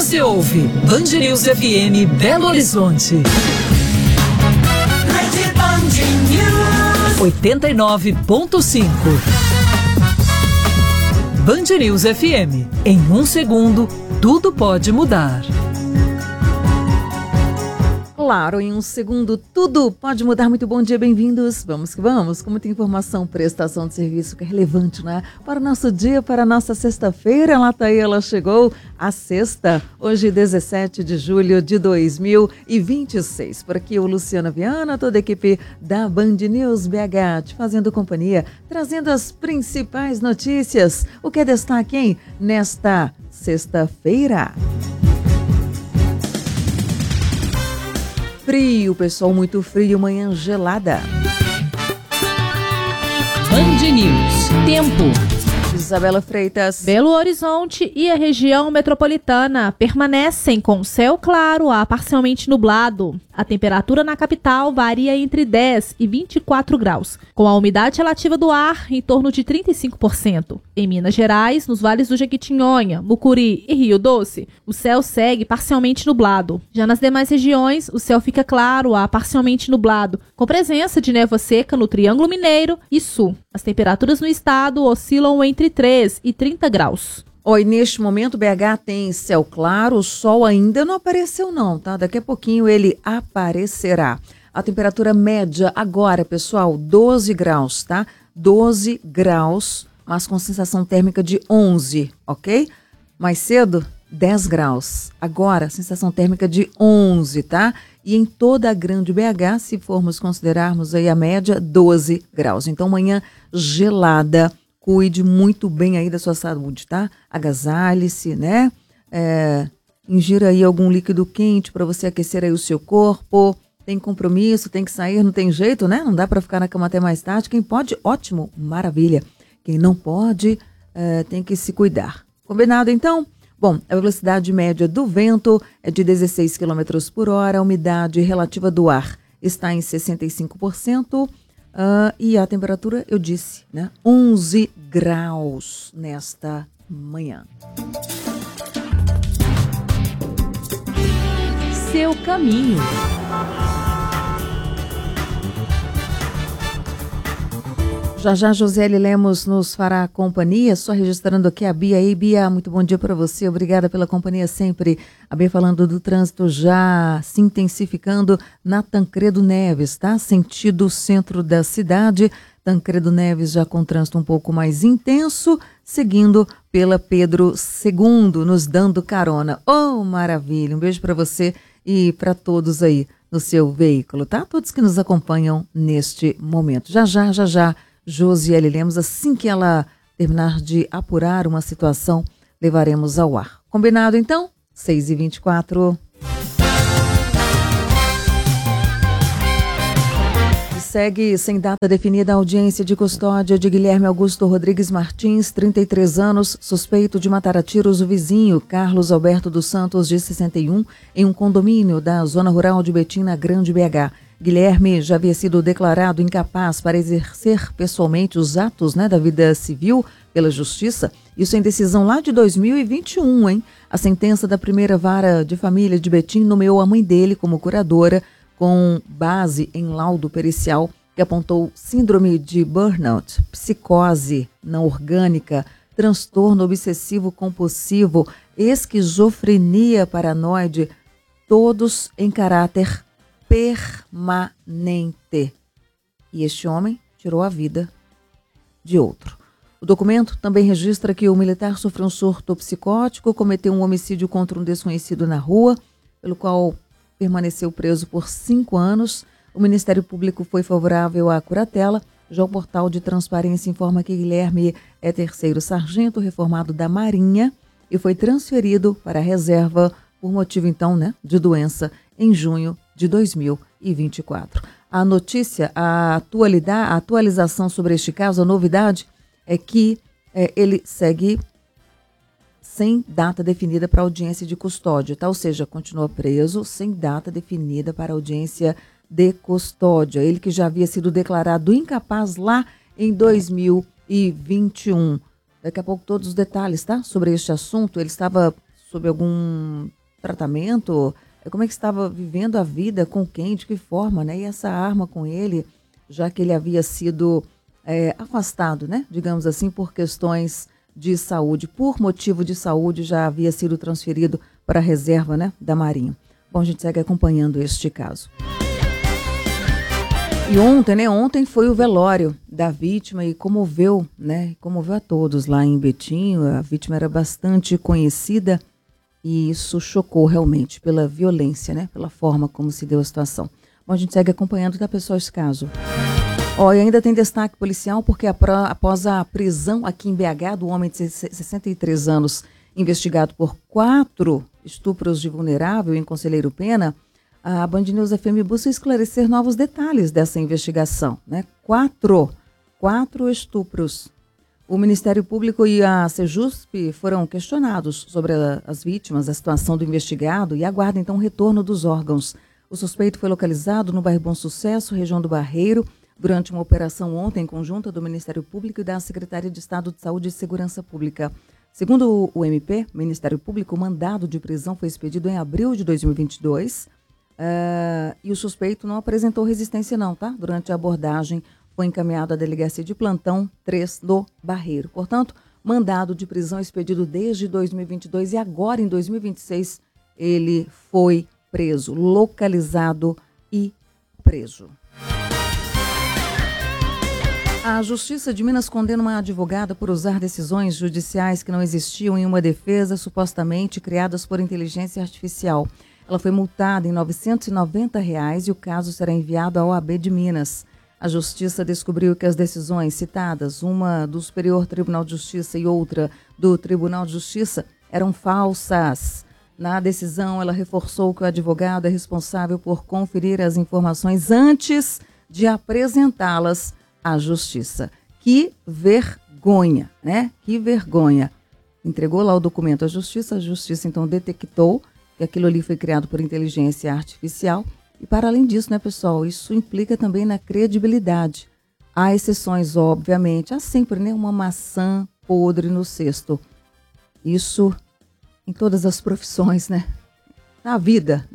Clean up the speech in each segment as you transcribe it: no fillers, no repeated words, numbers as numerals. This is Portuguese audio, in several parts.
Você ouve Band News FM Belo Horizonte. 89.5. Band News FM. Em um segundo, tudo pode mudar. Claro, em um segundo, tudo pode mudar. Muito bom dia, bem-vindos. Vamos que vamos, com muita informação, prestação de serviço que é relevante, né? Para o nosso dia, para a nossa sexta-feira. Lá tá aí, ela chegou, a sexta, hoje 17 de julho de 2026. Por aqui o Luciana Viana, toda a equipe da Band News BH, te fazendo companhia, trazendo as principais notícias. O que é destaque, hein? Nesta sexta-feira. Frio, pessoal, muito frio, manhã gelada. Band News, tempo. Isabela Freitas. Belo Horizonte e a região metropolitana permanecem com céu claro a parcialmente nublado. A temperatura na capital varia entre 10 e 24 graus, com a umidade relativa do ar em torno de 35%. Em Minas Gerais, nos vales do Jequitinhonha, Mucuri e Rio Doce, o céu segue parcialmente nublado. Já nas demais regiões, o céu fica claro a parcialmente nublado, com presença de névoa seca no Triângulo Mineiro e Sul. As temperaturas no estado oscilam entre 3 e 30 graus. Oi, neste momento BH tem céu claro, o sol ainda não apareceu não, tá? Daqui a pouquinho ele aparecerá. A temperatura média agora, pessoal, 12 graus, tá? 12 graus, mas com sensação térmica de 11, ok? Mais cedo, 10 graus. Agora, sensação térmica de 11, tá? E em toda a grande BH, se formos considerarmos aí a média, 12 graus. Então, manhã gelada. Cuide muito bem aí da sua saúde, tá? Agasalhe-se, né? Ingira aí algum líquido quente para você aquecer aí o seu corpo. Tem compromisso, tem que sair, não tem jeito, né? Não dá para ficar na cama até mais tarde. Quem pode, ótimo, maravilha. Quem não pode, tem que se cuidar. Combinado, então? Bom, a velocidade média do vento é de 16 km por hora. A umidade relativa do ar está em 65%. E a temperatura, eu disse, né? 11 graus nesta manhã. Seu caminho. Já Josiele Lemos nos fará companhia, só registrando aqui a Bia. Ei, Bia, muito bom dia para você, obrigada pela companhia sempre. A Bia falando do trânsito já se intensificando na Tancredo Neves, tá? Sentido centro da cidade, Tancredo Neves já com trânsito um pouco mais intenso, seguindo pela Pedro II, nos dando carona. Oh, maravilha, um beijo para você e para todos aí no seu veículo, tá? Todos que nos acompanham neste momento. Já. Josiele Lemos, assim que ela terminar de apurar uma situação, levaremos ao ar. Combinado, então? 6h24. Segue sem data definida a audiência de custódia de Guilherme Augusto Rodrigues Martins, 33 anos, suspeito de matar a tiros o vizinho Carlos Alberto dos Santos, de 61, em um condomínio da zona rural de Betim, na Grande BH. Guilherme já havia sido declarado incapaz para exercer pessoalmente os atos, né, da vida civil pela Justiça. Isso em decisão lá de 2021, hein? A sentença da primeira vara de família de Betim nomeou a mãe dele como curadora, com base em laudo pericial que apontou síndrome de burnout, psicose não orgânica, transtorno obsessivo compulsivo, esquizofrenia paranoide, todos em caráter permanente. E este homem tirou a vida de outro. O documento também registra que o militar sofreu um surto psicótico, cometeu um homicídio contra um desconhecido na rua, pelo qual permaneceu preso por 5 anos. O Ministério Público foi favorável à curatela. Já o portal de transparência informa que Guilherme é terceiro sargento reformado da Marinha e foi transferido para a reserva por motivo, então, né, de doença em junho de 2024. A notícia, a atualização sobre este caso, a novidade é que ele segue sem data definida para audiência de custódia, tá? Ou seja, continua preso sem data definida para audiência de custódia. Ele que já havia sido declarado incapaz lá em 2021. Daqui a pouco todos os detalhes, tá? Sobre este assunto. Ele estava sob algum tratamento? Como é que estava vivendo a vida, com quem, de que forma, né? E essa arma com ele, já que ele havia sido afastado, né? Digamos assim, por questões de saúde, por motivo de saúde, já havia sido transferido para a reserva, né, da Marinha. Bom, a gente segue acompanhando este caso. E ontem foi o velório da vítima e comoveu a todos lá em Betim. A vítima era bastante conhecida e isso chocou realmente pela violência, né, pela forma como se deu a situação. Bom, a gente segue acompanhando, tá, pessoal, esse caso. E ainda tem destaque policial porque após a prisão aqui em BH do homem de 63 anos investigado por 4 estupros de vulnerável em Conselheiro Pena, a Band News FM busca esclarecer novos detalhes dessa investigação, né? 4 estupros. O Ministério Público e a Sejusp foram questionados sobre as vítimas, a situação do investigado e aguarda então o retorno dos órgãos. O suspeito foi localizado no bairro Bom Sucesso, região do Barreiro, durante uma operação ontem conjunta do Ministério Público e da Secretaria de Estado de Saúde e Segurança Pública. Segundo o MP, Ministério Público, o mandado de prisão foi expedido em abril de 2022 e o suspeito não apresentou resistência não, tá? Durante a abordagem foi encaminhado à Delegacia de Plantão 3 do Barreiro. Portanto, mandado de prisão expedido desde 2022 e agora em 2026 ele foi preso, localizado e preso. A Justiça de Minas condena uma advogada por usar decisões judiciais que não existiam em uma defesa supostamente criadas por inteligência artificial. Ela foi multada em R$ 990 e o caso será enviado à OAB de Minas. A Justiça descobriu que as decisões citadas, uma do Superior Tribunal de Justiça e outra do Tribunal de Justiça, eram falsas. Na decisão, ela reforçou que o advogado é responsável por conferir as informações antes de apresentá-las à Justiça. Que vergonha, né? Que vergonha. Entregou lá o documento à Justiça, a Justiça então detectou que aquilo ali foi criado por inteligência artificial e para além disso, né, pessoal, isso implica também na credibilidade. Há exceções, obviamente, há sempre, né, uma maçã podre no cesto. Isso em todas as profissões, né? Na vida.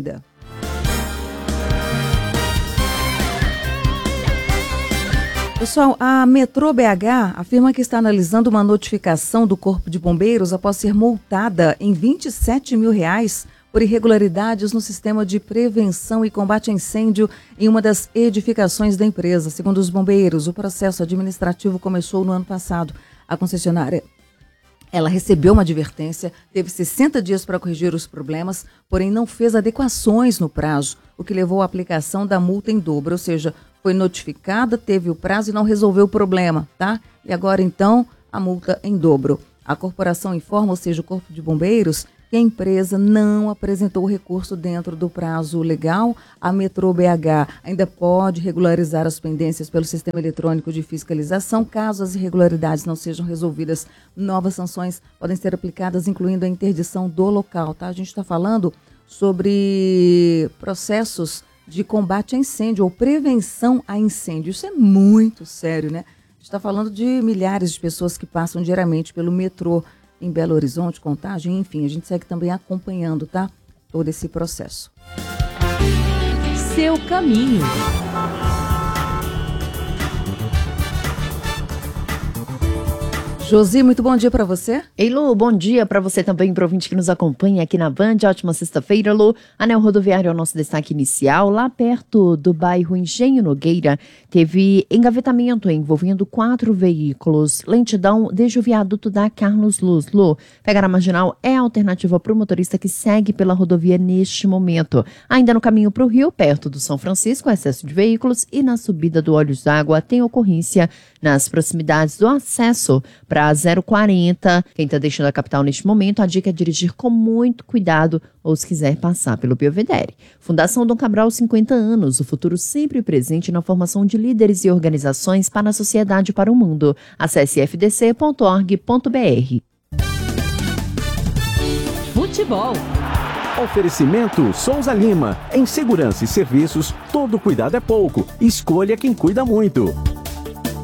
Pessoal, a Metrô BH afirma que está analisando uma notificação do Corpo de Bombeiros após ser multada em R$ 27 mil por irregularidades no sistema de prevenção e combate a incêndio em uma das edificações da empresa. Segundo os bombeiros, o processo administrativo começou no ano passado. A concessionária, ela recebeu uma advertência, teve 60 dias para corrigir os problemas, porém não fez adequações no prazo, o que levou à aplicação da multa em dobro, ou seja, foi notificada, teve o prazo e não resolveu o problema, tá? E agora, então, a multa em dobro. A corporação informa, ou seja, o Corpo de Bombeiros, que a empresa não apresentou o recurso dentro do prazo legal. A Metrô BH ainda pode regularizar as pendências pelo sistema eletrônico de fiscalização. Caso as irregularidades não sejam resolvidas, novas sanções podem ser aplicadas, incluindo a interdição do local, tá? A gente está falando sobre processos de combate a incêndio ou prevenção a incêndio. Isso é muito sério, né? A gente está falando de milhares de pessoas que passam diariamente pelo metrô em Belo Horizonte, Contagem, enfim, a gente segue também acompanhando, tá? Todo esse processo. Seu caminho. Josi, muito bom dia para você. Ei, Lu, bom dia para você também, para o ouvinte que nos acompanha aqui na Band. Ótima sexta-feira, Lu. Anel Rodoviário é o nosso destaque inicial. Lá perto do bairro Engenho Nogueira, teve engavetamento envolvendo 4 veículos. Lentidão desde o viaduto da Carlos Luz. Lu, pegar a marginal é a alternativa para o motorista que segue pela rodovia neste momento. Ainda no caminho para o Rio, perto do São Francisco, excesso de veículos e na subida do Olhos d'Água tem ocorrência nas proximidades do acesso para 040. Quem está deixando a capital neste momento, a dica é dirigir com muito cuidado ou se quiser passar pelo Belvedere. Fundação Dom Cabral, 50 anos, o futuro sempre presente na formação de líderes e organizações para a sociedade e para o mundo. Acesse fdc.org.br. Futebol. Oferecimento Souza Lima. Em segurança e serviços, todo cuidado é pouco. Escolha quem cuida muito.